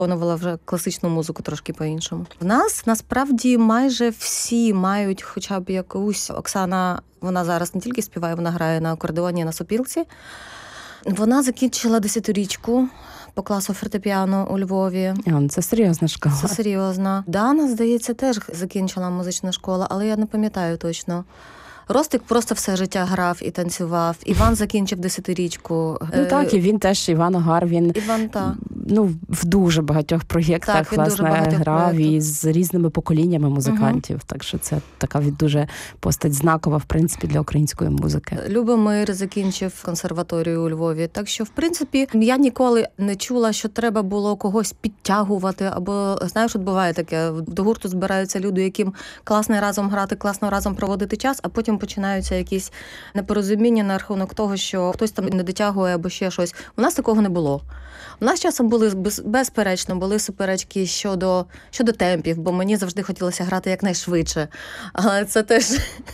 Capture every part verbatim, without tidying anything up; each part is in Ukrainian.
виконувала вже класичну музику трошки по-іншому. В нас, насправді, майже всі мають хоча б якусь... Оксана, вона зараз не тільки співає, вона грає на акордеоні, на сопілці. Вона закінчила десятирічку по класу фортепіано у Львові. А, це серйозна школа. Це серйозно. Дана, здається, теж закінчила музичну школу, але я не пам'ятаю точно. Ростик просто все життя грав і танцював. Іван закінчив десятирічку. Ну так, і він теж, Іван Огар, він Іван, так. Ну, в дуже багатьох проєктах, так, власне, грав проєктів. і з різними поколіннями музикантів. Угу. Так що це така дуже постать знакова, в принципі, для української музики. Любомир закінчив консерваторію у Львові. Так що, в принципі, я ніколи не чула, що треба було когось підтягувати. Або, знаєш, от буває таке, до гурту збираються люди, яким класно разом грати, класно разом проводити час, а потім починаються якісь непорозуміння на рахунок того, що хтось там не дотягує або ще щось. У нас такого не було. У нас часом були, безперечно, були суперечки щодо, щодо темпів, бо мені завжди хотілося грати якнайшвидше. Але це теж,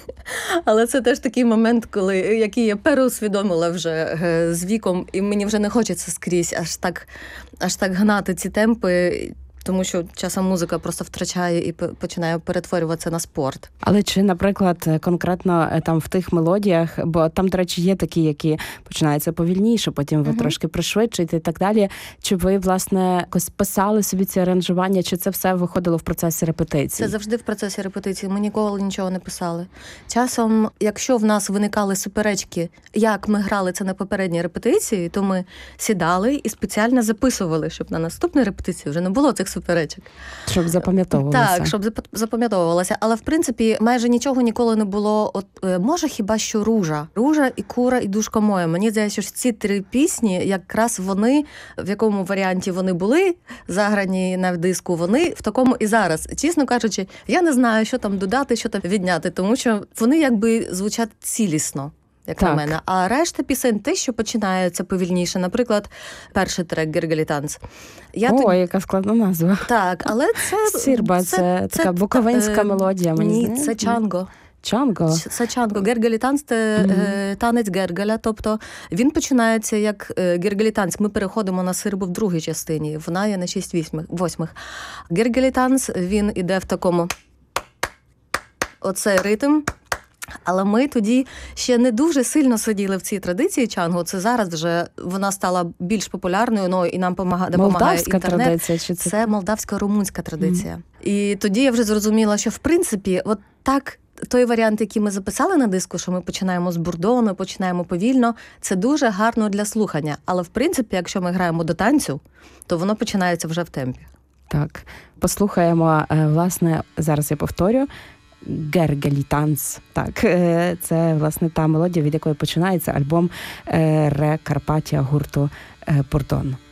але це теж такий момент, коли, який я переусвідомила вже з віком, і мені вже не хочеться скрізь аж так, аж так гнати ці темпи, тому що часом музика просто втрачає і починає перетворюватися на спорт. Але чи, наприклад, конкретно там в тих мелодіях, бо там, до речі, є такі, які починаються повільніше, потім ви uh-huh. трошки пришвидшуєте і так далі. Чи ви, власне, якось писали собі ці аранжування, чи це все виходило в процесі репетиції? Це завжди в процесі репетиції. Ми ніколи нічого не писали. Часом, якщо в нас виникали суперечки, як ми грали це на попередній репетиції, то ми сідали і спеціально записували, щоб на наступній репетиції вже не було цих суперечок. Щоб запам'ятовувалося. Так, щоб запам'ятовувалося. Але, в принципі, майже нічого ніколи не було. От, може, хіба що «Ружа». «Ружа» і «Кура» і «Душка моя». Мені здається, що ці три пісні, якраз вони, в якому варіанті вони були, заграні на диску, вони в такому і зараз. Чесно кажучи, я не знаю, що там додати, що там відняти, тому що вони якби звучать цілісно. Як так. на мене. А решта пісень те, що починається повільніше. Наприклад, перший трек «Гергелітанц». Я О, тут... яка складна назва. Так, але це... Сірба, це, це, це така буковинська е... мелодія. Мені Ні, це чанго. Чанго? Це чанго. Гергелітанц – це mm-hmm. танець Гергеля. Тобто він починається як Гергелітанц. Ми переходимо на сирбу в другій частині. Вона є на шість восьмих. Гергелітанц, він іде в такому... Оцей ритм. Але ми тоді ще не дуже сильно сиділи в цій традиції чанго. Це зараз вже вона стала більш популярною, ну, і нам допомагає інтернет. Молдавська традиція? Чи це? Це молдавсько-румунська традиція. Mm. І тоді я вже зрозуміла, що в принципі, от так, той варіант, який ми записали на диску, що ми починаємо з бурдону, починаємо повільно, це дуже гарно для слухання. Але в принципі, якщо ми граємо до танцю, то воно починається вже в темпі. Так, послухаємо, власне, зараз я повторю, Гергелітанц. Так, це, власне, та мелодія, від якої починається альбом «Ре Карпатія» гурту «Бурдон».